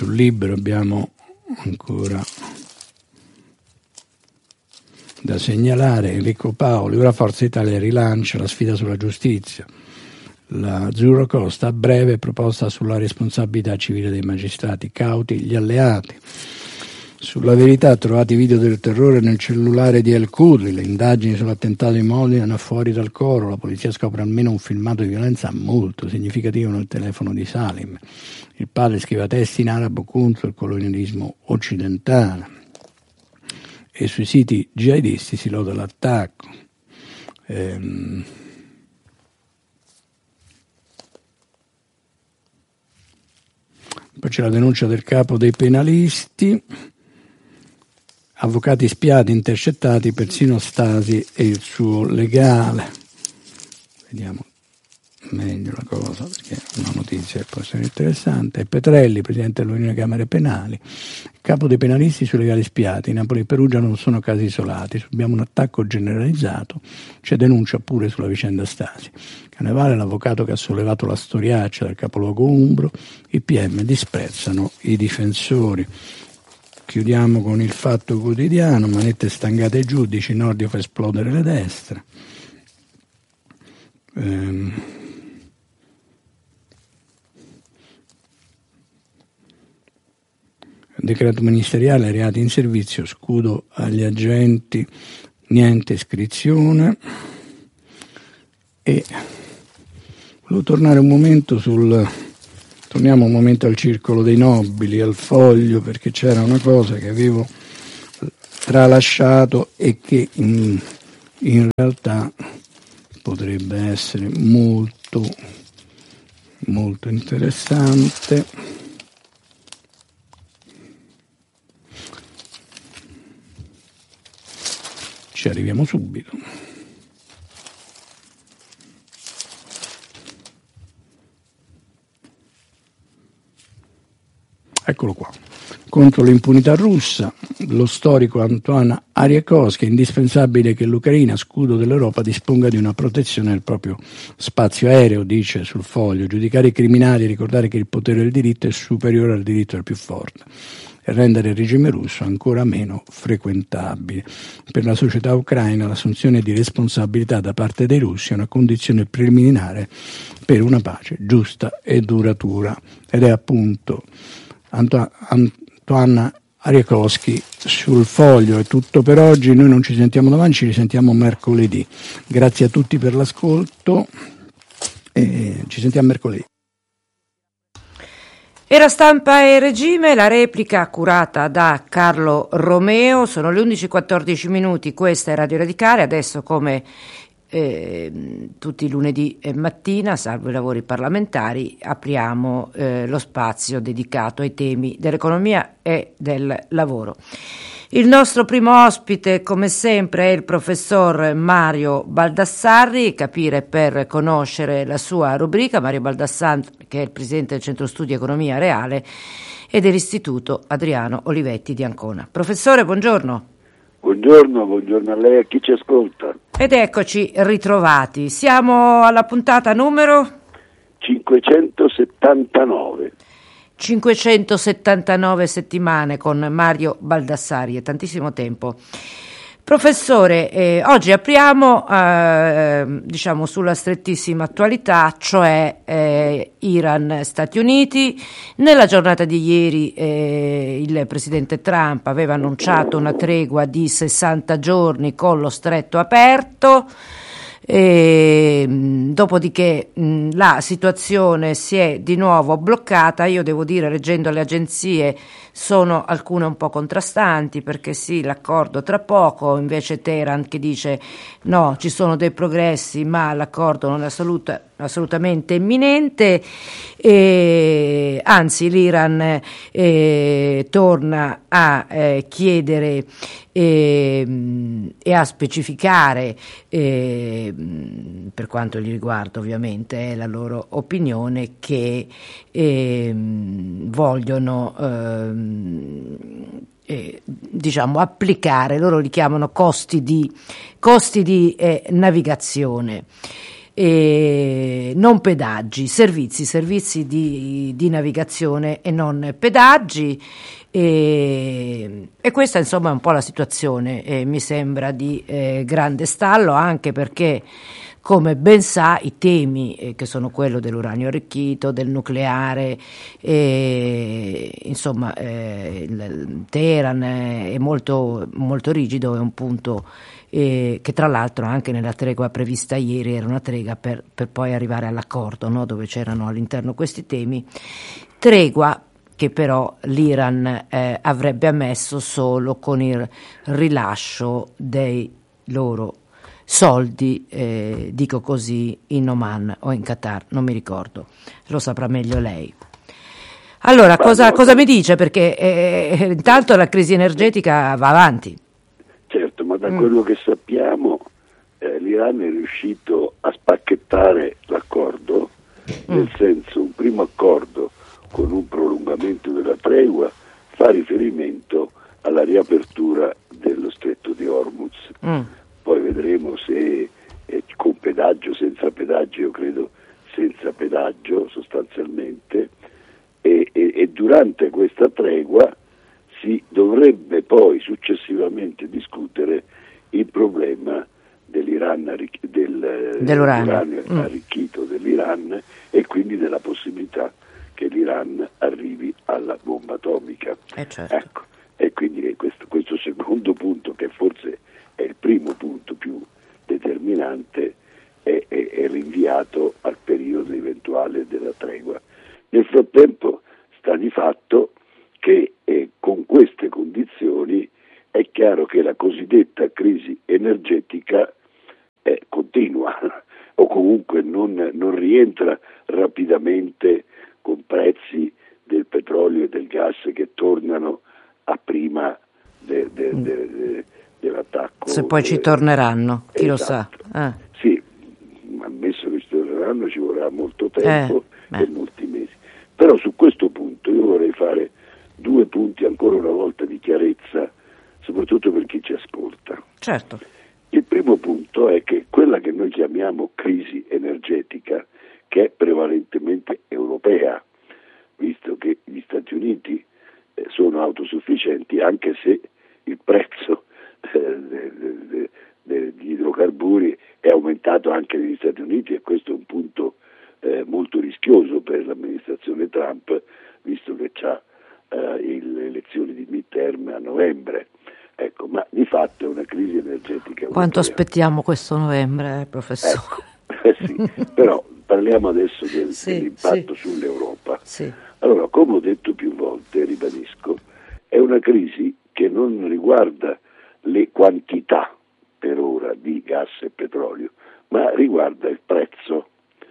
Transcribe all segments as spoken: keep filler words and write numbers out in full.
sul Libero abbiamo ancora da segnalare Enrico Paoli, ora Forza Italia rilancia la sfida sulla giustizia. La Azzurro Costa a breve proposta sulla responsabilità civile dei magistrati, cauti gli alleati. Sulla Verità trovati video del terrore nel cellulare di El Khoury, le indagini sull'attentato di Modena fuori dal coro, la polizia scopre almeno un filmato di violenza molto significativo nel telefono di Salim. Il padre scrive testi in arabo contro il colonialismo occidentale e sui siti jihadisti si loda l'attacco. Ehm, Poi c'è la denuncia del capo dei penalisti, avvocati spiati, intercettati, persino Stasi e il suo legale. Vediamo meglio la cosa perché è una notizia che può essere interessante. Petrelli, presidente dell'Unione Camere Penali, capo dei penalisti sui legali spiati. Napoli e Perugia non sono casi isolati, subiamo un attacco generalizzato, c'è denuncia pure sulla vicenda Stasi. Canevale, l'avvocato che ha sollevato la storiaccia del capoluogo umbro, i P M disprezzano i difensori. Chiudiamo con il Fatto Quotidiano, manette stangate ai giudici, Nordio fa esplodere le destre. Ehm. Decreto ministeriale, reati in servizio, scudo agli agenti, niente iscrizione. E volevo tornare un momento sul... Torniamo un momento al circolo dei nobili, al Foglio, perché c'era una cosa che avevo tralasciato e che in, in realtà potrebbe essere molto, molto interessante. Ci arriviamo subito. Eccolo qua. Contro l'impunità russa, lo storico Antoine Ariakowski, è indispensabile che l'Ucraina, scudo dell'Europa, disponga di una protezione del proprio spazio aereo, dice sul Foglio. Giudicare i criminali e ricordare che il potere del diritto è superiore al diritto del più forte e rendere il regime russo ancora meno frequentabile. Per la società ucraina l'assunzione di responsabilità da parte dei russi è una condizione preliminare per una pace giusta e duratura. Ed è appunto Anto- Antoine Ariakowski sul Foglio. È tutto per oggi, noi non ci sentiamo domani, ci risentiamo mercoledì. Grazie a tutti per l'ascolto e ci sentiamo mercoledì. Era Stampa e Regime, la replica curata da Carlo Romeo. Sono le undici e quattordici minuti, questa è Radio Radicale. Adesso, come eh, tutti i lunedì mattina, salvo i lavori parlamentari, apriamo eh, lo spazio dedicato ai temi dell'economia e del lavoro. Il nostro primo ospite, come sempre, è il professor Mario Baldassarri. Capire per conoscere la sua rubrica. Mario Baldassarri, che è il presidente del Centro Studi Economia Reale e dell'Istituto Adriano Olivetti di Ancona. Professore, buongiorno. Buongiorno, buongiorno a lei e a chi ci ascolta. Ed eccoci ritrovati. Siamo alla puntata numero cinquecentosettantanove. cinquecentosettantanove settimane con Mario Baldassarri, è tantissimo tempo. Professore, eh, oggi apriamo eh, diciamo sulla strettissima attualità, cioè eh, Iran-Stati Uniti. Nella giornata di ieri eh, il presidente Trump aveva annunciato una tregua di sessanta giorni con lo stretto aperto. E, dopodiché mh, la situazione si è di nuovo bloccata. Io devo dire, leggendo le agenzie, sono alcune un po' contrastanti, perché sì, l'accordo tra poco, invece Teheran che dice no, ci sono dei progressi ma l'accordo non è assoluta, assolutamente imminente, e anzi l'Iran eh, torna a eh, chiedere e, e a specificare eh, per quanto li riguarda, ovviamente è la loro opinione, che eh, vogliono eh, eh, diciamo applicare, loro li chiamano costi di costi di eh, navigazione. e non pedaggi, servizi, servizi di, di navigazione e non pedaggi. E, e questa insomma è un po' la situazione, e mi sembra di eh, grande stallo, anche perché, come ben sa, i temi eh, che sono quello dell'uranio arricchito, del nucleare, eh, insomma eh, il, il Teheran è molto, molto rigido, è un punto eh, che tra l'altro anche nella tregua prevista ieri era una tregua per, per poi arrivare all'accordo, no? Dove c'erano all'interno questi temi, tregua che però l'Iran eh, avrebbe ammesso solo con il rilascio dei loro soldi, eh, dico così, in Oman o in Qatar, non mi ricordo, lo saprà meglio lei. Allora, cosa, cosa mi dice? Perché eh, intanto la crisi energetica va avanti. Certo, ma da mm. quello che sappiamo eh, l'Iran è riuscito a spacchettare l'accordo, mm. nel senso, un primo accordo con un prolungamento della tregua fa riferimento alla riapertura dello stretto di Hormuz. Mm. Poi vedremo se è con pedaggio, senza pedaggio, io credo senza pedaggio sostanzialmente, e, e, e durante questa tregua si dovrebbe poi successivamente discutere il problema dell'Iran arricch- del, dell'uranio mm. arricchito dell'Iran, e quindi della possibilità che l'Iran arrivi alla bomba atomica. Eh certo. Ecco, e quindi questo, questo secondo punto, che forse è il primo punto più determinante, è, è, è rinviato al periodo eventuale della tregua. Nel frattempo sta di fatto che eh, con queste condizioni è chiaro che la cosiddetta crisi energetica eh, continua o comunque non, non rientra rapidamente con prezzi del petrolio e del gas che tornano a prima de, de, de, de, dell'attacco. Se poi ci torneranno, chi esatto. lo sa. Eh. Sì, ammesso che ci torneranno ci vorrà molto tempo eh, e molti mesi. Però su questo punto io vorrei fare due punti ancora una volta di chiarezza, soprattutto per chi ci ascolta. Certo. Il primo punto è che quella che noi chiamiamo crisi energetica, che è prevalentemente europea, visto che gli Stati Uniti eh, sono autosufficienti, anche se il prezzo eh, degli idrocarburi è aumentato anche negli Stati Uniti, e questo è un punto eh, molto rischioso per l'amministrazione Trump, visto che c'ha eh, le elezioni di midterm a novembre. Ecco, ma di fatto è una crisi energetica europea. Quanto aspettiamo questo novembre, eh, professore? Ecco, eh sì, però parliamo adesso del, sì, dell'impatto sì. sull'Europa. Sì. Allora, come ho detto più volte, ribadisco, è una crisi che non riguarda le quantità per ora di gas e petrolio, ma riguarda il prezzo.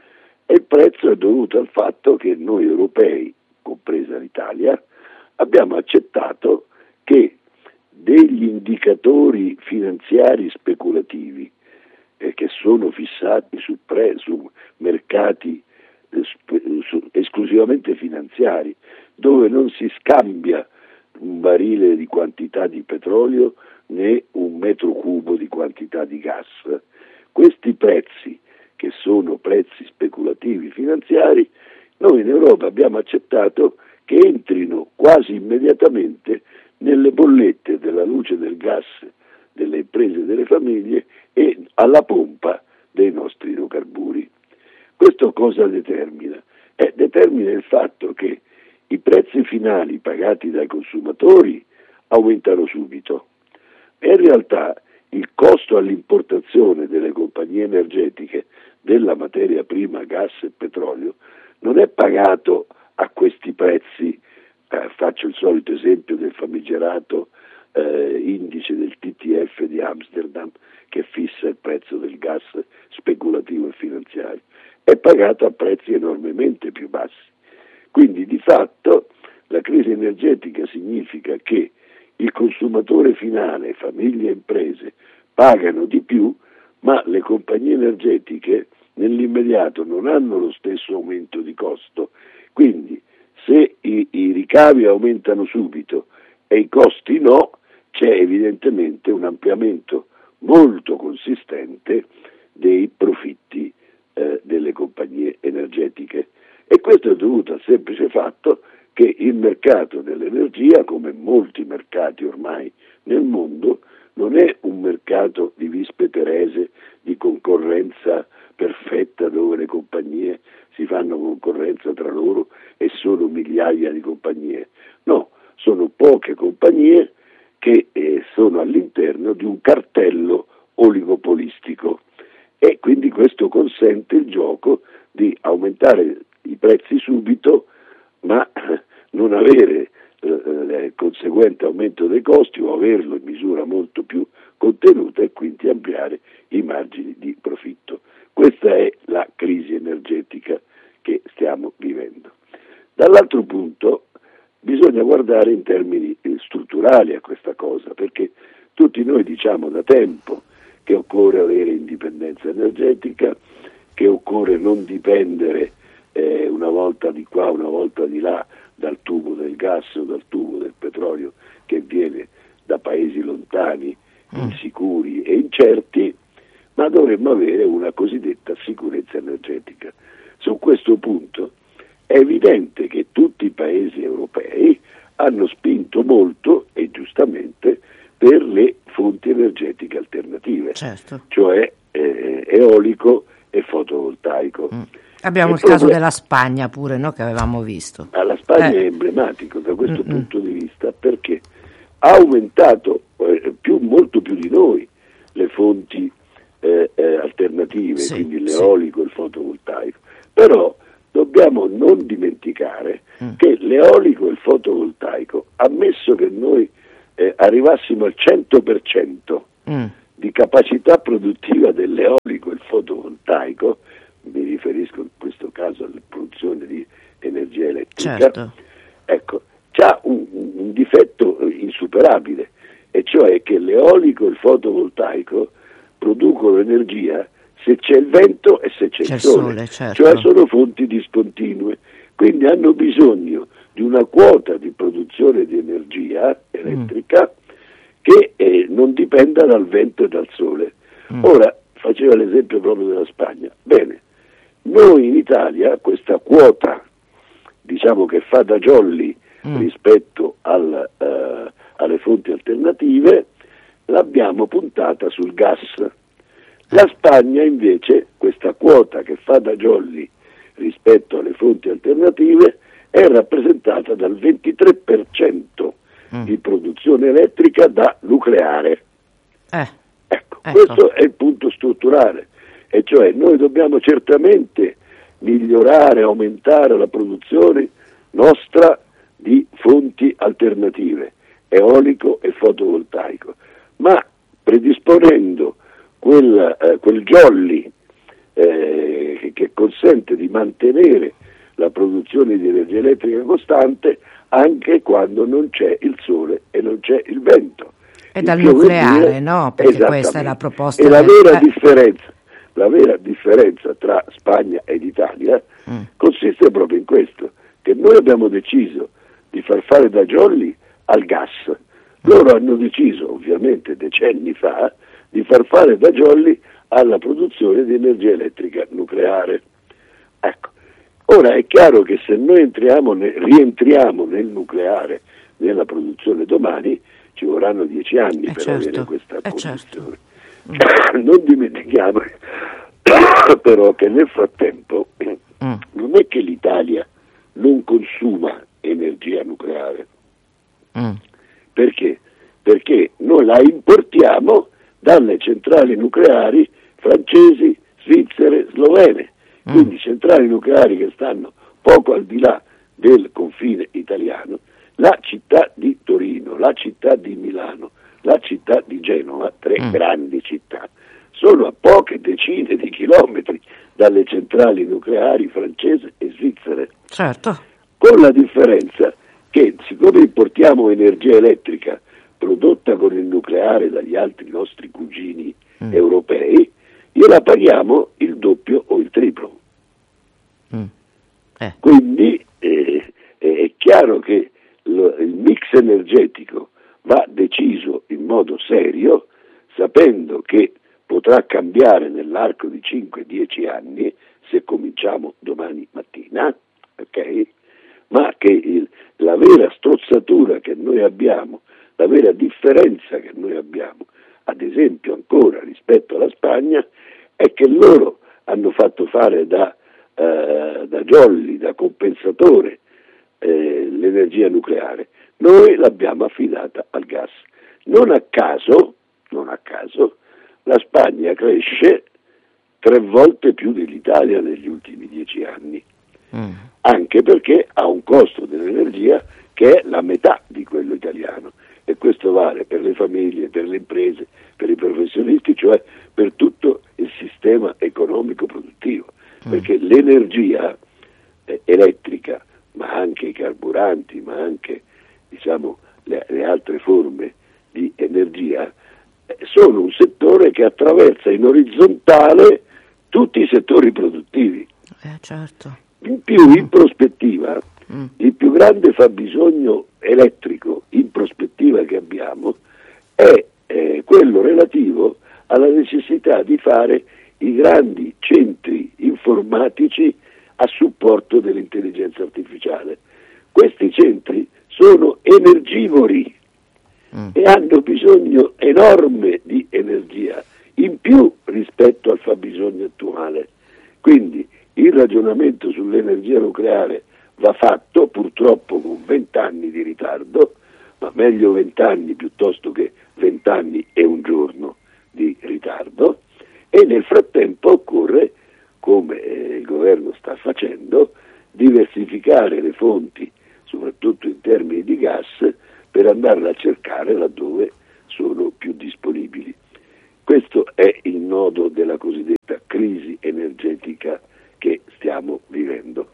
E il prezzo è dovuto al fatto che noi europei, compresa l'Italia, abbiamo accettato che degli indicatori finanziari speculativi eh, che sono fissati su, pre, su mercati eh, sp- su, esclusivamente finanziari, dove non si scambia un barile di quantità di petrolio né un metro cubo di quantità di gas. Questi prezzi, che sono prezzi speculativi finanziari, noi in Europa abbiamo accettato che entrino quasi immediatamente nelle bollette della luce e del gas delle imprese e delle famiglie e alla pompa dei nostri idrocarburi. Questo cosa determina? Eh, determina il fatto che i prezzi finali pagati dai consumatori aumentano subito, e in realtà il costo all'importazione delle compagnie energetiche della materia prima gas e petrolio non è pagato a questi prezzi. Eh, faccio il solito esempio del famigerato eh, indice del T T F di Amsterdam, che fissa il prezzo del gas speculativo e finanziario, è pagato a prezzi enormemente più bassi. Quindi di fatto la crisi energetica significa che il consumatore finale, famiglie e imprese, pagano di più, ma le compagnie energetiche nell'immediato non hanno lo stesso aumento di costo. Quindi se i, i ricavi aumentano subito e i costi no, c'è evidentemente un ampliamento molto consistente dei profitti eh, dovuto al semplice fatto che il mercato dell'energia, come molti mercati ormai nel mondo, non è un mercato di vispe terese, di concorrenza perfetta dove le compagnie si fanno concorrenza tra loro e sono migliaia di compagnie. No, sono poche compagnie che eh, sono all'interno di un cartello oligopolistico e quindi questo consente il gioco di aumentare i prezzi subito ma non avere eh, conseguente aumento dei costi o averlo in misura molto più contenuta e quindi ampliare i margini di profitto. Questa è la crisi energetica che stiamo vivendo. Dall'altro punto bisogna guardare in termini strutturali a questa cosa, perché tutti noi diciamo da tempo che occorre avere indipendenza energetica, che occorre non dipendere eh, una volta di qua, una volta di là dal tubo del gas o dal tubo del petrolio che viene da paesi lontani, insicuri e incerti, ma dovremmo avere una cosiddetta sicurezza energetica. Su questo punto è evidente che tutti i paesi europei hanno spinto molto e giustamente per le fonti energetiche alternative, certo. cioè eh, eolico e fotovoltaico. Mm. Abbiamo e il caso proprio... della Spagna pure, no? Che avevamo visto. Ma la Spagna eh. è emblematico da questo Mm-mm. punto di vista perché ha aumentato eh, più, molto più di noi le fonti eh, eh, alternative, sì, quindi l'eolico e sì. il fotovoltaico. Però dobbiamo non dimenticare mm. che l'eolico e il fotovoltaico, ammesso che noi eh, arrivassimo al cento per cento mm. di capacità produttiva dell'eolico e il fotovoltaico, mi riferisco in questo caso alla produzione di energia elettrica, certo. ecco, c'ha un, un difetto insuperabile, e cioè che l'eolico e il fotovoltaico producono energia se c'è il vento e se c'è, c'è il sole, il sole, certo. cioè sono fonti discontinue, quindi hanno bisogno di una quota di produzione di energia elettrica mm. che eh, non dipenda dal vento e dal sole. Mm. Ora, faceva l'esempio proprio della Spagna. Bene, noi in Italia questa quota, diciamo che fa da jolly mm. rispetto al, uh, alle fonti alternative, l'abbiamo puntata sul gas. La Spagna invece, questa quota che fa da jolly rispetto alle fonti alternative, è rappresentata dal ventitré per cento mm. di produzione elettrica da nucleare. Eh. Ecco, ecco, questo è il punto strutturale, e cioè noi dobbiamo certamente migliorare, aumentare la produzione nostra di fonti alternative, eolico e fotovoltaico, ma predisponendo quel, eh, quel jolly eh, che, che consente di mantenere la produzione di energia elettrica costante anche quando non c'è il sole e non c'è il vento. E dal nucleare, dire, no? Perché questa è la proposta. E la del... vera eh. differenza, la vera differenza tra Spagna ed Italia mm. consiste proprio in questo, che noi abbiamo deciso di far fare da jolly al gas. Loro hanno deciso, ovviamente decenni fa, di far fare da jolly alla produzione di energia elettrica nucleare. Ecco, ora è chiaro che se noi entriamo ne, rientriamo nel nucleare, nella produzione domani, ci vorranno dieci anni eh per certo. avere questa eh condizione. Certo. Non dimentichiamo però che nel frattempo mm. non è che l'Italia non consuma energia nucleare. Mm. Perché? Perché noi la importiamo dalle centrali nucleari francesi, svizzere, slovene, mm. quindi centrali nucleari che stanno poco al di là del confine italiano. La città di Torino, la città di Milano, la città di Genova, tre mm. grandi città, sono a poche decine di chilometri dalle centrali nucleari francesi e svizzere. Certo. Con la differenza che, siccome importiamo energia elettrica prodotta con il nucleare dagli altri nostri cugini mm. europei, gliela paghiamo il doppio o il triplo. Mm. Eh. Quindi eh, è chiaro che lo, il mix energetico va deciso in modo serio, sapendo che potrà cambiare nell'arco di cinque dieci anni, se cominciamo domani mattina, ok? Ma che il, la vera strozzatura che noi abbiamo, la vera differenza che noi abbiamo, ad esempio ancora rispetto alla Spagna, è che loro hanno fatto fare da, eh, da jolly, da compensatore, eh, l'energia nucleare. Noi l'abbiamo affidata al gas. Non a caso, non a caso, la Spagna cresce tre volte più dell'Italia negli ultimi dieci anni, mm. anche perché ha un costo dell'energia che è la metà di quello italiano, e questo vale per le famiglie, per le imprese, per i professionisti, cioè per tutto il sistema economico produttivo, mm. perché l'energia eh, elettrica, ma anche i carburanti, ma anche diciamo le, le altre forme di energia, eh, sono un settore che attraversa in orizzontale tutti i settori produttivi. Eh, certo. In più, in prospettiva, mm. il più grande fabbisogno elettrico in prospettiva che abbiamo è eh, quello relativo alla necessità di fare i grandi centri informatici a supporto dell'intelligenza artificiale. Questi centri sono energivori mm. e hanno bisogno enorme di energia, in più rispetto al fabbisogno attuale. Quindi il ragionamento sull'energia nucleare va fatto, purtroppo con vent'anni di ritardo, ma meglio vent'anni piuttosto che vent'anni e un giorno di ritardo, e nel frattempo occorre, come eh, il governo sta facendo, diversificare le fonti, soprattutto in termini di gas, per andarla a cercare laddove sono più disponibili. Questo è il nodo della cosiddetta crisi energetica che stiamo vivendo.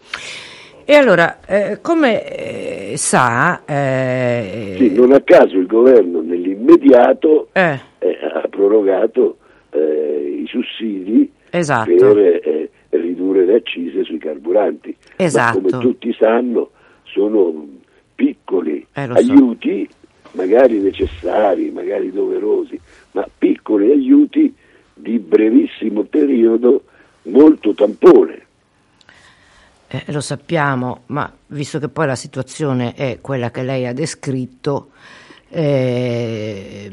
E allora, eh, come eh, sa... Eh... Sì, non a caso il governo nell'immediato eh. Eh, ha prorogato eh, i sussidi esatto. per eh, ridurre le accise sui carburanti. Esatto. Ma come tutti sanno sono piccoli eh, aiuti, so. magari necessari, magari doverosi, ma piccoli aiuti di brevissimo periodo, molto tampone. Eh, lo sappiamo, ma visto che poi la situazione è quella che lei ha descritto, eh,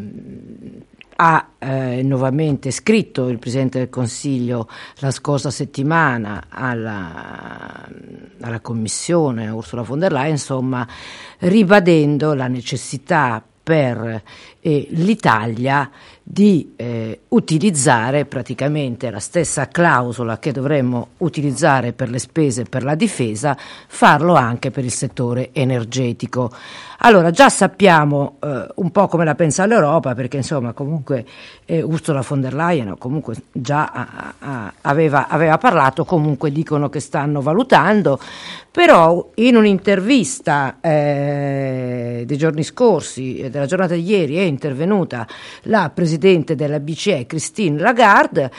ha eh, nuovamente scritto il Presidente del Consiglio la scorsa settimana alla, alla Commissione, a Ursula von der Leyen, insomma, ribadendo la necessità per eh, l'Italia di eh, utilizzare praticamente la stessa clausola che dovremmo utilizzare per le spese per la difesa, farlo anche per il settore energetico. Allora, già sappiamo eh, un po' come la pensa l'Europa, perché insomma comunque eh, Ursula von der Leyen comunque già a, a, aveva, aveva parlato, comunque dicono che stanno valutando, però in un'intervista eh, dei giorni scorsi, della giornata di ieri, è intervenuta la Presidente della B C E, Christine Lagarde,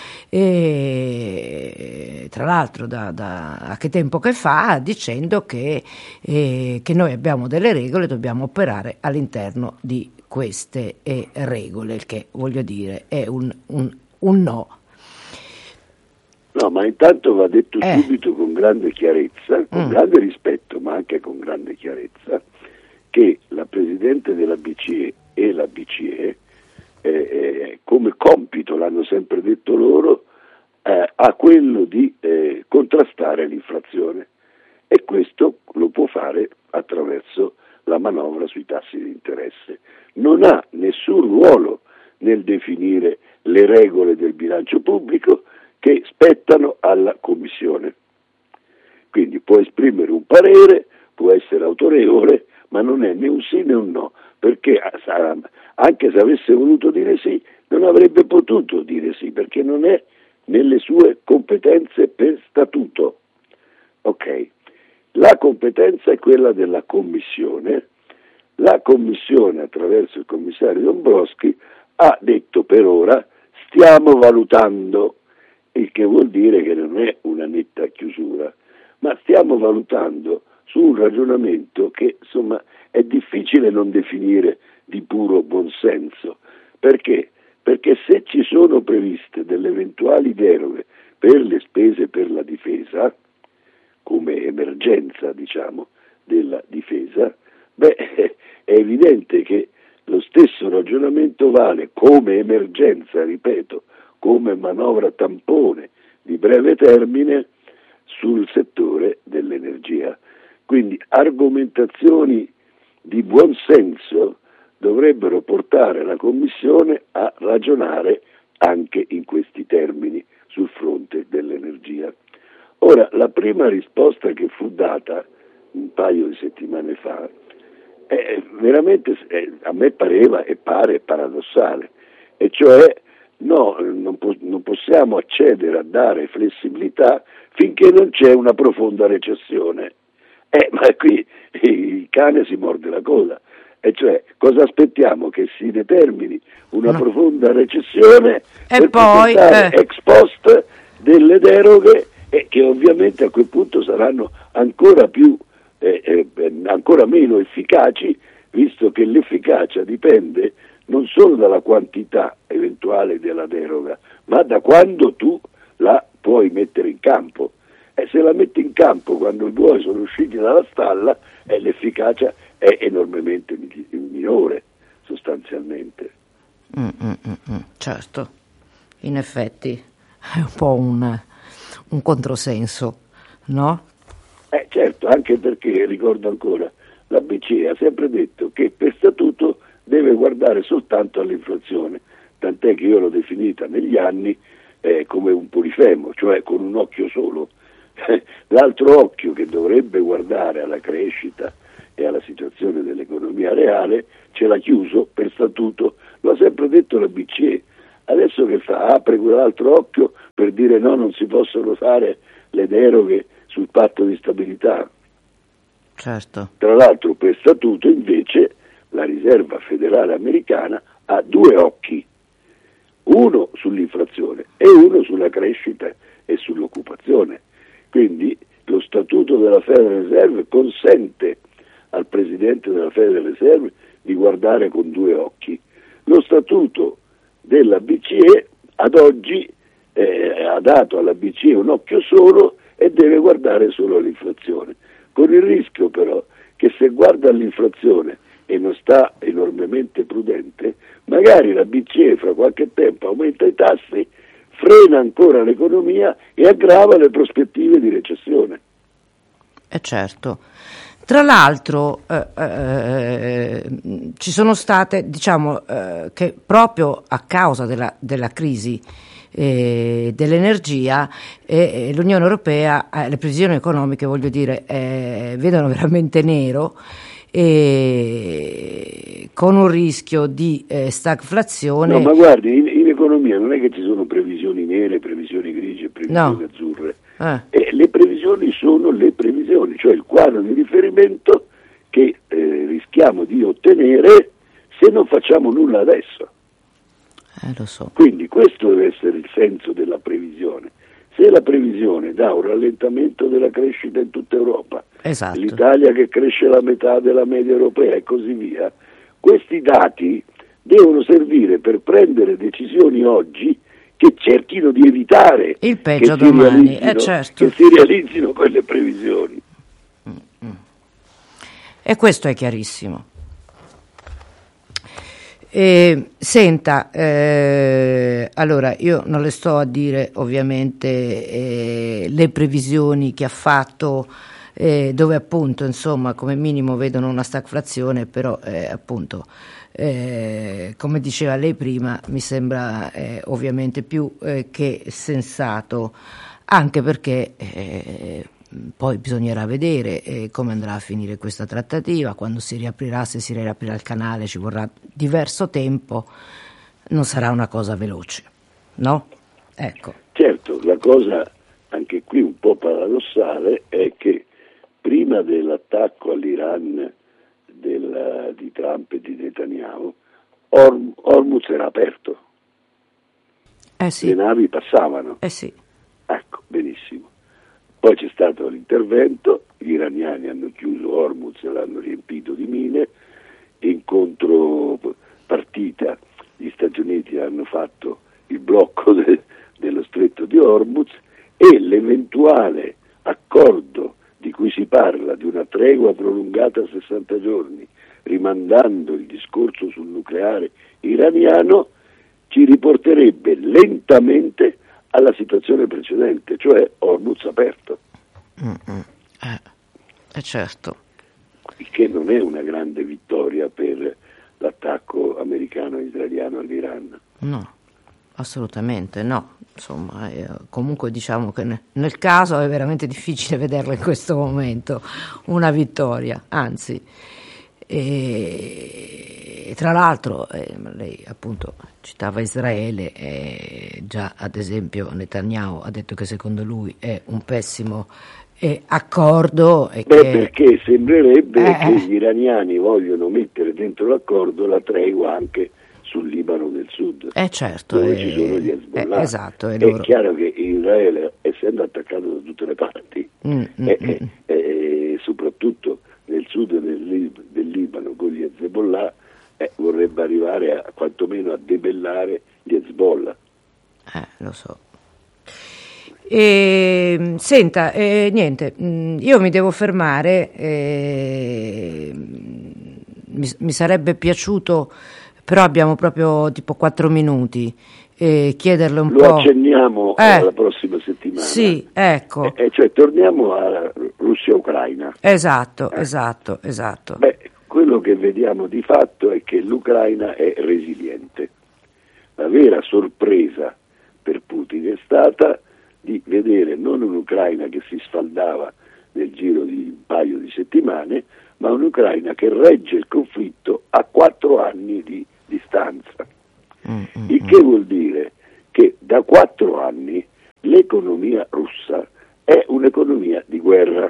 e, tra l'altro da, da a che tempo che fa, dicendo che, eh, che noi abbiamo delle regole, dobbiamo operare all'interno di queste eh, regole, il che voglio dire è un, un, un no. No, ma intanto va detto eh. subito con grande chiarezza, con mm. grande rispetto, ma anche con grande chiarezza, che la Presidente della B C E e la B C E, eh, come compito, l'hanno sempre detto loro, eh, ha quello di eh, contrastare l'inflazione, e questo lo può fare attraverso la manovra sui tassi di interesse. Non ha nessun ruolo nel definire le regole del bilancio pubblico che spettano alla Commissione. Quindi può esprimere un parere, può essere autorevole, ma non è né un sì né un no, perché anche se avesse voluto dire sì, non avrebbe potuto dire sì, perché non è nelle sue competenze per statuto. Ok, la competenza è quella della Commissione. La Commissione, attraverso il commissario Dombrovskis, ha detto per ora stiamo valutando, il che vuol dire che non è una netta chiusura, ma stiamo valutando su un ragionamento che insomma è difficile non definire di puro buonsenso. Perché? Perché se ci sono previste delle eventuali deroghe per le spese per la difesa, come emergenza, diciamo, della difesa, beh, è evidente che lo stesso ragionamento vale come emergenza, ripeto, come manovra tampone di breve termine sul settore dell'energia. Quindi argomentazioni di buon senso dovrebbero portare la Commissione a ragionare anche in questi termini sul fronte dell'energia. Ora, la prima risposta che fu data un paio di settimane fa è veramente, è, a me pareva e pare paradossale, e cioè no, non, po- non possiamo accedere a dare flessibilità finché non c'è una profonda recessione. Eh, ma qui il cane si morde la coda, e cioè cosa aspettiamo? Che si determini una no. profonda recessione e per poi eh. ex post delle deroghe, e che ovviamente a quel punto saranno ancora più eh, eh, ancora meno efficaci, visto che l'efficacia dipende non solo dalla quantità eventuale della deroga, ma da quando tu la puoi mettere in campo. E se la metti in campo quando i buoi sono usciti dalla stalla, eh, l'efficacia è enormemente minore, sostanzialmente. Mm, mm, mm, certo, in effetti è un po' un, un controsenso, no? Eh, certo, anche perché, ricordo ancora, la B C E ha sempre detto che per statuto deve guardare soltanto all'inflazione, tant'è che io l'ho definita negli anni eh, come un polifemo, cioè con un occhio solo. L'altro occhio, che dovrebbe guardare alla crescita e alla situazione dell'economia reale, ce l'ha chiuso per statuto, lo ha sempre detto la B C E. Adesso che fa? Apre quell'altro occhio per dire no, non si possono fare le deroghe sul patto di stabilità. Certo. Tra l'altro per statuto invece la Riserva Federale Americana ha due occhi, uno sull'inflazione e uno sulla crescita e sull'occupazione. Quindi lo statuto della Federal Reserve consente al Presidente della Federal Reserve di guardare con due occhi. Lo statuto della B C E ad oggi eh, ha dato alla B C E un occhio solo e deve guardare solo all'inflazione, con il rischio però che se guarda all'inflazione e non sta enormemente prudente, magari la B C E fra qualche tempo aumenta i tassi, frena ancora l'economia e aggrava le prospettive di recessione. Eh certo. Tra l'altro eh, eh, ci sono state, diciamo, eh, che proprio a causa della, della crisi eh, dell'energia eh, l'Unione Europea, eh, le previsioni economiche, voglio dire, eh, vedono veramente nero, e con un rischio di eh, stagflazione. No, ma guardi, in, in economia non è che ci sono previsioni nere, previsioni grigie, previsioni no. azzurre. Eh. E le previsioni sono le previsioni, cioè il quadro di riferimento che eh, rischiamo di ottenere se non facciamo nulla adesso. Eh, lo so. Quindi questo deve essere il senso della previsione. Se la previsione dà un rallentamento della crescita in tutta Europa, esatto. l'Italia che cresce la metà della media europea e così via, questi dati devono servire per prendere decisioni oggi che cerchino di evitare il peggio che, domani, si eh, certo. che si realizzino quelle previsioni. Mm-hmm. E questo è chiarissimo. Eh, senta, eh, allora io non le sto a dire ovviamente eh, le previsioni che ha fatto, eh, dove appunto insomma come minimo vedono una stagflazione, però eh, appunto eh, come diceva lei prima mi sembra eh, ovviamente più eh, che sensato, anche perché eh, poi bisognerà vedere eh, come andrà a finire questa trattativa, quando si riaprirà, se si riaprirà il canale ci vorrà diverso tempo, non sarà una cosa veloce, no? Ecco. Certo, la cosa anche qui un po' paradossale è che prima dell'attacco all'Iran del, di Trump e di Netanyahu, Orm, Hormuz era aperto, eh sì. le navi passavano. Eh sì. Ecco, benissimo. Poi c'è stato l'intervento, gli iraniani hanno chiuso Hormuz e l'hanno riempito di mine, in contropartita gli Stati Uniti hanno fatto il blocco de, dello stretto di Hormuz, e l'eventuale accordo parla di una tregua prolungata a sessanta giorni, rimandando il discorso sul nucleare iraniano, ci riporterebbe lentamente alla situazione precedente, cioè Hormuz aperto. Mm-mm. Eh, eh certo. Il che non è una grande vittoria per l'attacco americano-israeliano all'Iran. No, assolutamente no. Insomma, eh, comunque diciamo che ne, nel caso è veramente difficile vederla in questo momento una vittoria, anzi. E tra l'altro eh, lei appunto citava Israele, eh, già ad esempio Netanyahu ha detto che secondo lui è un pessimo eh, accordo. E Beh, che, perché sembrerebbe eh, che gli iraniani vogliono mettere dentro l'accordo la tregua anche sul Libano del Sud, eh certo, dove eh, ci sono gli Hezbollah. Eh, esatto, è loro... chiaro che Israele, essendo attaccato da tutte le parti, mm, mm, e, mm. e, e soprattutto nel sud del, Lib- del Libano con gli Hezbollah, eh, vorrebbe arrivare a quantomeno a debellare gli Hezbollah. Eh, lo so. E, senta, eh, niente, mh, io mi devo fermare, eh, mi, mi sarebbe piaciuto, però abbiamo proprio tipo quattro minuti, eh, chiederle un Lo po'. Lo accenniamo eh, alla prossima settimana. Sì, ecco. E, e cioè torniamo alla Russia-Ucraina. Esatto, eh. esatto, esatto. Beh, quello che vediamo di fatto è che l'Ucraina è resiliente. La vera sorpresa per Putin è stata di vedere non un'Ucraina che si sfaldava nel giro di un paio di settimane, ma un'Ucraina che regge il conflitto a quattro anni di distanza. Mm-hmm. Il che vuol dire che da quattro anni l'economia russa è un'economia di guerra.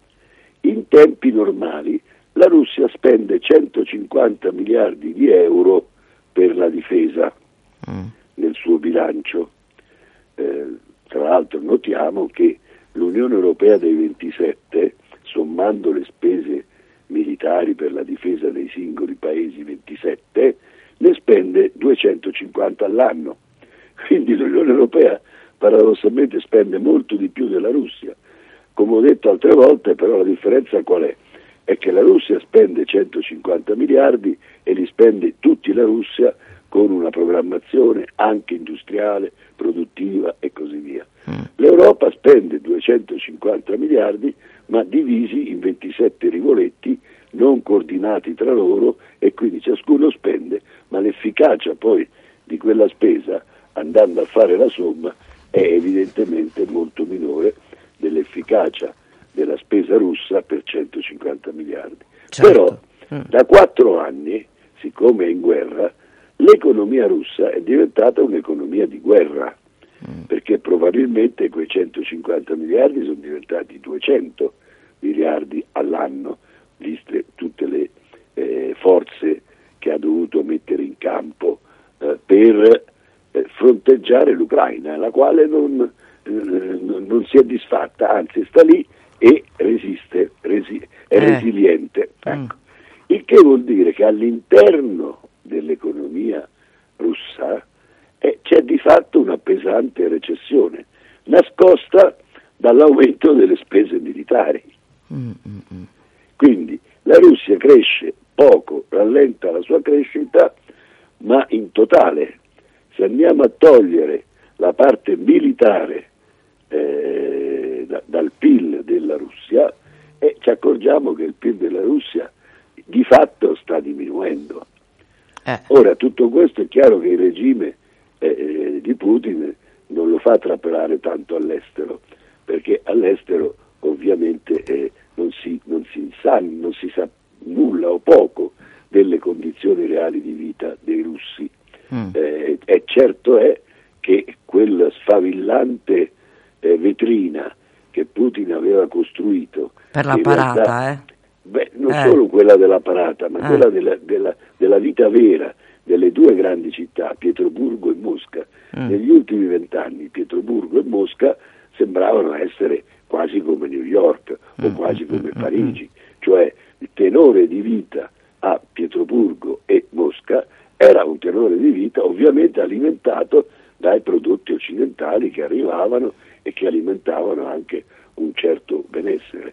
In tempi normali la Russia spende centocinquanta miliardi di euro per la difesa mm. nel suo bilancio. Eh, tra l'altro notiamo che l'Unione Europea dei ventisette, sommando le spese militari per la difesa dei singoli paesi ventisette, ne spende duecentocinquanta all'anno. Quindi l'Unione Europea paradossalmente spende molto di più della Russia. Come ho detto altre volte, però la differenza qual è? È che la Russia spende centocinquanta miliardi e li spende tutti la Russia con una programmazione anche industriale, produttiva e così via. Mm. L'Europa spende duecentocinquanta miliardi, ma divisi in ventisette rivoletti non coordinati tra loro, e quindi ciascuno spende, ma l'efficacia poi di quella spesa, andando a fare la somma, è evidentemente molto minore dell'efficacia della spesa russa per centocinquanta miliardi. Certo. Però mm. da quattro anni, siccome è in guerra, l'economia russa è diventata un'economia di guerra, mm. perché probabilmente quei centocinquanta miliardi sono diventati duecento miliardi all'anno, viste tutte le eh, forze che ha dovuto mettere in campo eh, per eh, fronteggiare l'Ucraina, la quale non, eh, non si è disfatta, anzi sta lì e resiste, resi- è eh. resiliente. Ecco. Mm. Il che vuol dire che all'interno dell'economia russa eh, c'è di fatto una pesante recessione, nascosta dall'aumento delle spese militari. Mm-hmm. Quindi la Russia cresce poco, rallenta la sua crescita, ma in totale, se andiamo a togliere la parte militare eh, da, dal P I L della Russia, eh, ci accorgiamo che il P I L della Russia di fatto sta diminuendo. Eh. Ora, tutto questo è chiaro che il regime eh, di Putin non lo fa trapelare tanto all'estero, perché all'estero ovviamente eh, non si, non si sa, non si sa nulla o poco delle condizioni reali di vita dei russi. Mm. Eh, e certo è che quella sfavillante eh, vetrina che Putin aveva costruito per la parata, realtà, eh? Beh, non eh. solo quella della parata, ma eh. quella della, della, della vita vera delle due grandi città, Pietroburgo e Mosca. Mm. Negli ultimi vent'anni Pietroburgo e Mosca sembravano essere quasi come New York mm. o quasi come mm. Parigi, cioè il tenore di vita a Pietroburgo e Mosca era un tenore di vita ovviamente alimentato dai prodotti occidentali che arrivavano e che alimentavano anche un certo benessere.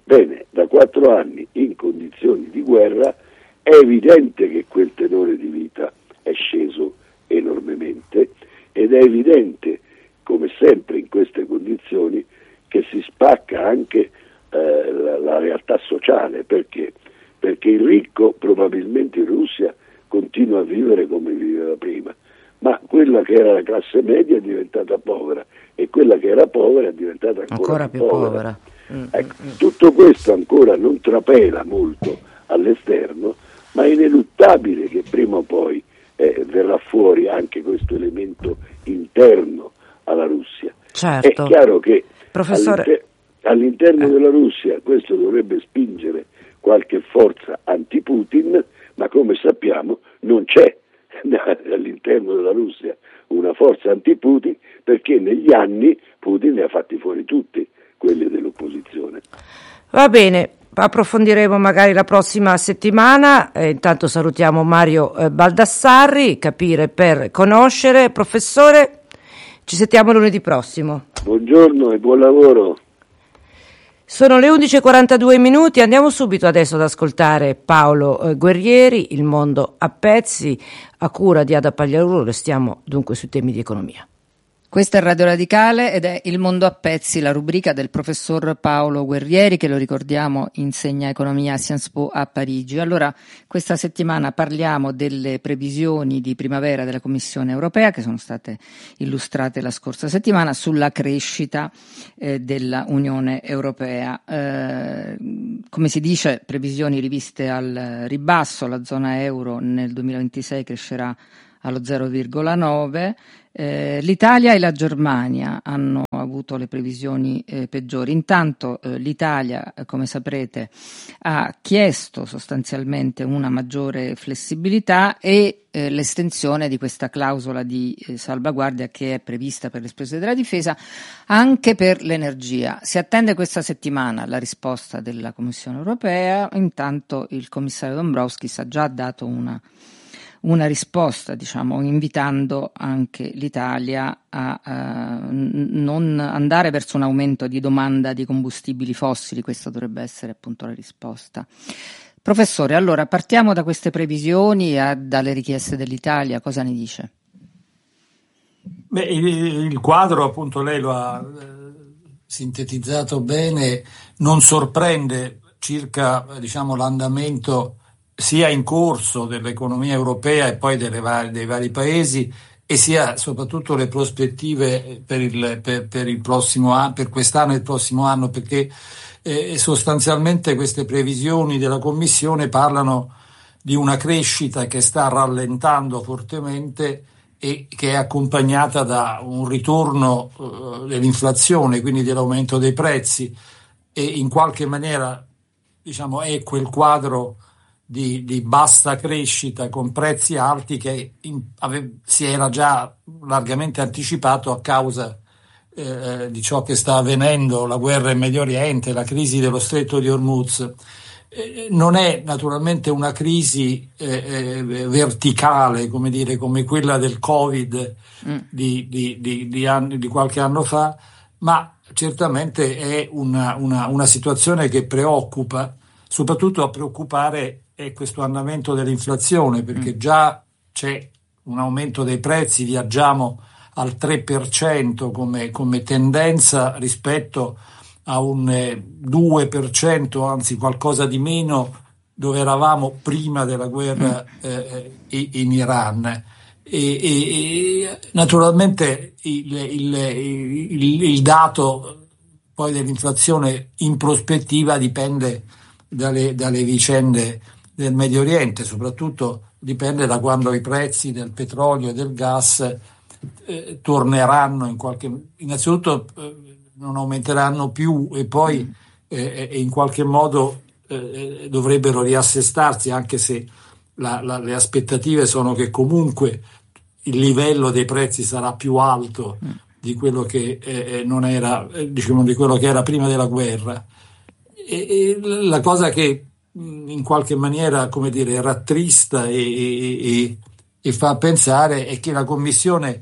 Bene, da quattro anni in condizioni di guerra è evidente che quel tenore di vita è sceso enormemente ed è evidente, come sempre in queste condizioni, che si spacca anche eh, la, la realtà sociale. Perché? Perché il ricco probabilmente in Russia continua a vivere come viveva prima, ma quella che era la classe media è diventata povera e quella che era povera è diventata ancora, ancora più povera. povera. Mm, Ecco, mm, tutto questo ancora non trapela molto all'esterno, ma è ineluttabile che prima o poi eh, verrà fuori anche questo elemento interno alla Russia. certo. È chiaro che Professore, all'inter- all'interno eh. della Russia questo dovrebbe spingere qualche forza anti-Putin, ma come sappiamo non c'è all'interno della Russia una forza anti-Putin, perché negli anni Putin ne ha fatti fuori tutti quelli dell'opposizione. Va bene, approfondiremo magari la prossima settimana. Eh, intanto salutiamo Mario eh, Baldassarri, Capire per conoscere. Professore, ci sentiamo lunedì prossimo. Buongiorno e buon lavoro. Sono le undici e quarantadue minuti, andiamo subito adesso ad ascoltare Paolo eh, Guerrieri, Il mondo a pezzi, a cura di Ada Pagliarulo. Restiamo dunque sui temi di economia. Questa è Radio Radicale ed è Il mondo a pezzi, la rubrica del professor Paolo Guerrieri, che lo ricordiamo insegna economia a Sciences Po a Parigi. Allora, questa settimana parliamo delle previsioni di primavera della Commissione europea, che sono state illustrate la scorsa settimana, sulla crescita eh, della Unione Europea. Eh, come si dice, previsioni riviste al ribasso, la zona euro nel duemilaventisei crescerà allo zero virgola nove. Eh, L'Italia e la Germania hanno avuto le previsioni eh, peggiori. Intanto eh, l'Italia, eh, come saprete, ha chiesto sostanzialmente una maggiore flessibilità e eh, l'estensione di questa clausola di eh, salvaguardia che è prevista per le spese della difesa anche per l'energia. Si attende questa settimana la risposta della Commissione europea. Intanto il commissario Dombrovskis ha già dato una una risposta, diciamo, invitando anche l'Italia a uh, non andare verso un aumento di domanda di combustibili fossili. Questa dovrebbe essere appunto la risposta. Professore, allora partiamo da queste previsioni e dalle richieste dell'Italia, cosa ne dice? Beh, il, il quadro, appunto, lei lo ha eh, sintetizzato bene, non sorprende circa, diciamo, l'andamento sia in corso dell'economia europea e poi delle vari, dei vari paesi, e sia soprattutto le prospettive per il, per, per il prossimo anno, per quest'anno e il prossimo anno, perché eh, sostanzialmente queste previsioni della Commissione parlano di una crescita che sta rallentando fortemente e che è accompagnata da un ritorno eh, dell'inflazione, quindi dell'aumento dei prezzi, e in qualche maniera, diciamo, è quel quadro Di, di bassa crescita con prezzi alti che in, ave, si era già largamente anticipato a causa eh, di ciò che sta avvenendo, la guerra in Medio Oriente, la crisi dello Stretto di Hormuz. Eh, non è naturalmente una crisi eh, eh, verticale, come dire, come quella del Covid mm. di, di, di, di, anni, di qualche anno fa, ma certamente è una, una, una situazione che preoccupa. Soprattutto a preoccupare è questo andamento dell'inflazione, perché mm. già c'è un aumento dei prezzi, viaggiamo al tre per cento come, come tendenza rispetto a un eh, due per cento, anzi qualcosa di meno, dove eravamo prima della guerra eh, in Iran. E, e, e naturalmente il, il, il, il dato poi dell'inflazione in prospettiva dipende dalle, dalle vicende del Medio Oriente, soprattutto dipende da quando i prezzi del petrolio e del gas eh, torneranno in qualche, innanzitutto eh, non aumenteranno più e poi eh, in qualche modo eh, dovrebbero riassestarsi, anche se la, la, le aspettative sono che comunque il livello dei prezzi sarà più alto di quello che eh, non era, eh, diciamo, di quello che era prima della guerra. E, e la cosa che in qualche maniera, come dire, rattrista e, e, e fa pensare è che la Commissione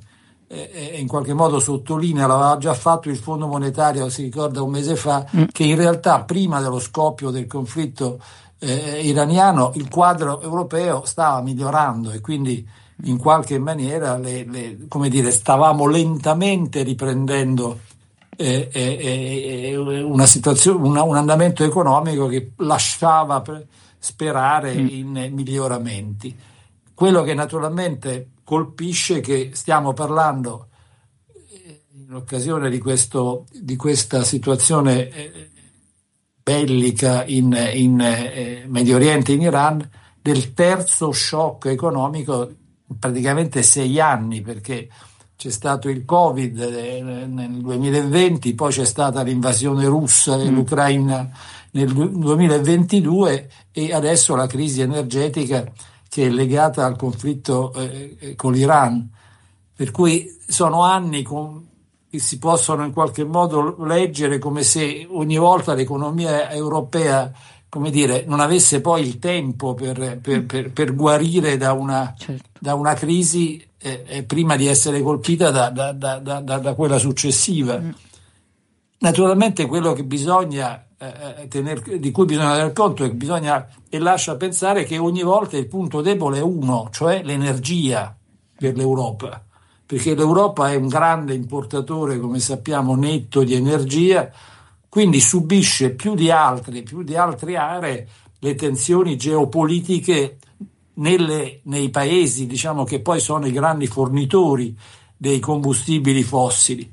eh, in qualche modo sottolinea, l'aveva già fatto il Fondo Monetario, si ricorda un mese fa, mm. che in realtà prima dello scoppio del conflitto eh, iraniano il quadro europeo stava migliorando e quindi in qualche maniera le, le, come dire, stavamo lentamente riprendendo eh, eh, eh, una situazione, una, un andamento economico che lasciava sperare mm. in miglioramenti. Quello che naturalmente colpisce è che stiamo parlando in occasione di, questo, di questa situazione eh, bellica in, in eh, Medio Oriente, in Iran, del terzo shock economico in praticamente sei anni, perché c'è stato il Covid nel duemilaventi, poi c'è stata l'invasione russa dell'Ucraina nel duemilaventidue e adesso la crisi energetica che è legata al conflitto eh, con l'Iran. Per cui sono anni con, che si possono in qualche modo leggere come se ogni volta l'economia europea, come dire, non avesse poi il tempo per, per, per, per guarire da una, certo. da una crisi eh, prima di essere colpita da, da, da, da, da quella successiva. Mm. Naturalmente quello che bisogna eh, tener, di cui bisogna tener conto è che bisogna e lascia pensare che ogni volta il punto debole è uno, cioè l'energia per l'Europa, perché l'Europa è un grande importatore, come sappiamo, netto di energia, quindi subisce più di altri, più di altre aree le tensioni geopolitiche nelle, nei paesi, diciamo, che poi sono i grandi fornitori dei combustibili fossili.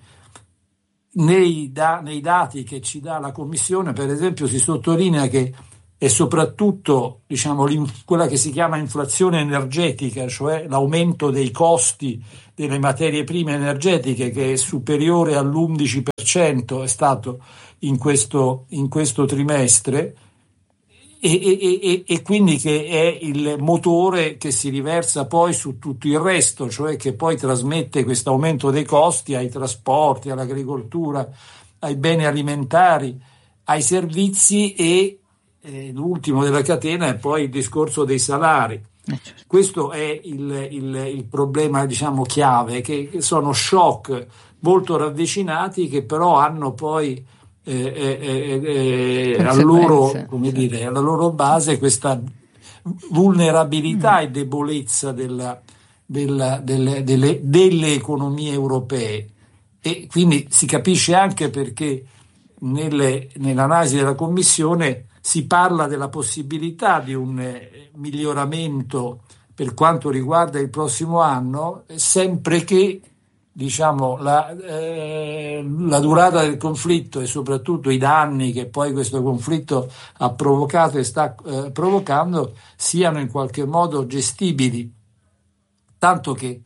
Nei, da, nei dati che ci dà la Commissione, per esempio, si sottolinea che è soprattutto, diciamo, quella che si chiama inflazione energetica, cioè l'aumento dei costi delle materie prime energetiche, che è superiore all'undici per cento, è stato in questo, in questo trimestre, e, e, e, e quindi che è il motore che si riversa poi su tutto il resto, cioè che poi trasmette questo aumento dei costi ai trasporti, all'agricoltura, ai beni alimentari, ai servizi e eh, l'ultimo della catena è poi il discorso dei salari. Questo è il, il, il problema, diciamo, chiave, che sono shock molto ravvicinati che però hanno poi Eh, eh, eh, eh, al loro, come sì. dire, alla loro base questa vulnerabilità mm. e debolezza della, della, delle, delle, delle economie europee, e quindi si capisce anche perché nelle, nell'analisi della Commissione si parla della possibilità di un eh, miglioramento per quanto riguarda il prossimo anno, sempre che, diciamo, la, eh, la durata del conflitto e soprattutto i danni che poi questo conflitto ha provocato e sta eh, provocando siano in qualche modo gestibili, tanto che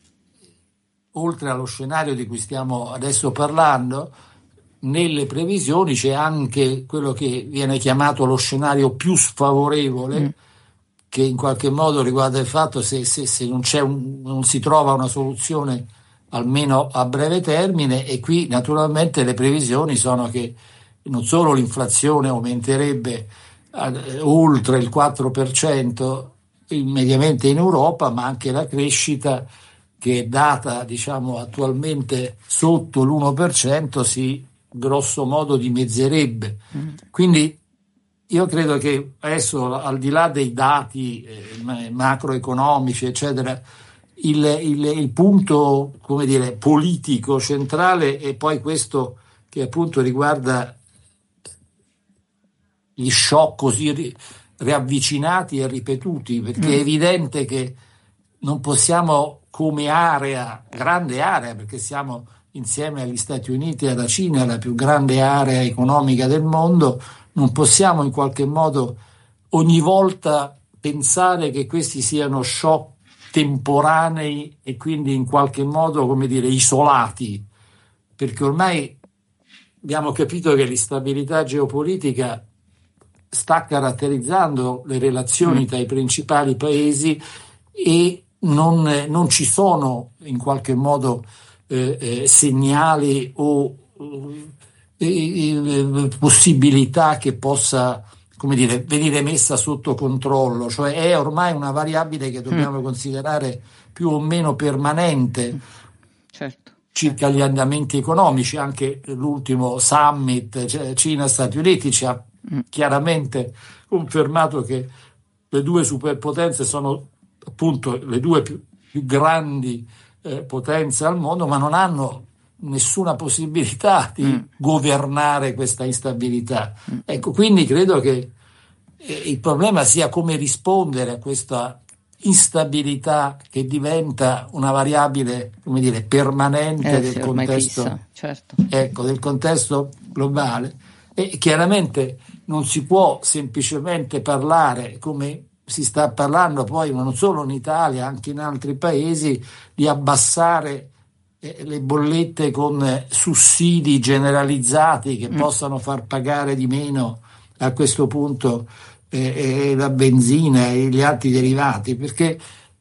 oltre allo scenario di cui stiamo adesso parlando, nelle previsioni c'è anche quello che viene chiamato lo scenario più sfavorevole, mm. che in qualche modo riguarda il fatto se, se, se non, c'è un, non si trova una soluzione almeno a breve termine, e qui naturalmente le previsioni sono che non solo l'inflazione aumenterebbe eh, oltre il quattro per cento mediamente in Europa, ma anche la crescita, che è data, diciamo, attualmente sotto l'uno per cento, si grosso modo dimezzerebbe. Mm. Quindi io credo che adesso, al di là dei dati eh, macroeconomici eccetera, Il, il, il punto, come dire, politico centrale è poi questo che appunto riguarda gli shock così ri, riavvicinati e ripetuti, perché mm. è evidente che non possiamo, come area, grande area, perché siamo insieme agli Stati Uniti e alla Cina la più grande area economica del mondo, non possiamo in qualche modo ogni volta pensare che questi siano shock temporanei e quindi in qualche modo, come dire, isolati, perché ormai abbiamo capito che l'instabilità geopolitica sta caratterizzando le relazioni tra i principali paesi e non, non ci sono in qualche modo eh, eh, segnali o eh, possibilità che possa, come dire, venire messa sotto controllo, cioè è ormai una variabile che dobbiamo mm. considerare più o meno permanente. certo. circa gli andamenti economici. Anche l'ultimo summit, cioè Cina-Stati Uniti, ci ha mm. chiaramente confermato che le due superpotenze sono appunto le due più, più grandi eh, potenze al mondo, ma non hanno nessuna possibilità di mm. governare questa instabilità. Mm. Ecco, quindi credo che eh, il problema sia come rispondere a questa instabilità che diventa una variabile, come dire, permanente eh, del sì, contesto, certo. ecco, del contesto globale. E chiaramente non si può semplicemente parlare, come si sta parlando poi, ma non solo in Italia, anche in altri paesi, di abbassare eh, le bollette con eh, sussidi generalizzati che mm. possano far pagare di meno a questo punto eh, la benzina e gli altri derivati, perché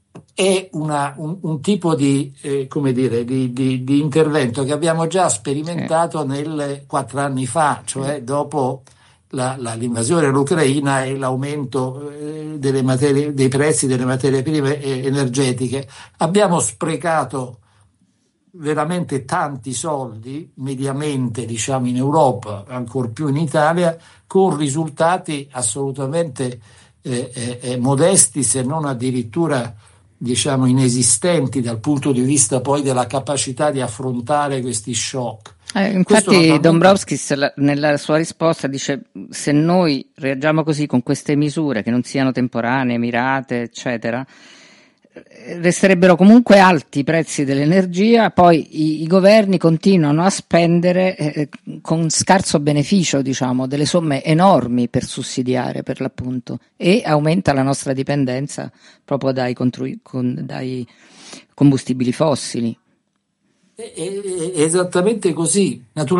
è una, un, un tipo di, eh, come dire, di, di, di intervento che abbiamo già sperimentato sì. nel quattro anni fa, cioè dopo la, la, l'invasione dell'Ucraina e l'aumento eh, delle materie, dei prezzi delle materie prime eh, energetiche. Abbiamo sprecato veramente tanti soldi, mediamente diciamo in Europa, ancor più in Italia, con risultati assolutamente eh, eh, modesti, se non addirittura diciamo inesistenti dal punto di vista poi della capacità di affrontare questi shock. Eh, infatti naturalmente... Dombrovskis la, nella sua risposta dice: se noi reagiamo così con queste misure che non siano temporanee, mirate, eccetera, resterebbero comunque alti i prezzi dell'energia, poi i, i governi continuano a spendere eh, con scarso beneficio, diciamo, delle somme enormi per sussidiare, per l'appunto, e aumenta la nostra dipendenza proprio dai, contru- con, dai combustibili fossili. È, è, è esattamente così. Naturalmente